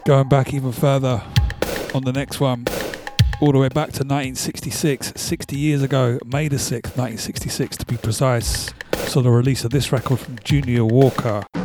Going back even further on the next one, all the way back to 1966, 60 years ago, May the 6th, 1966 to be precise, saw the release of this record from Junior Walker.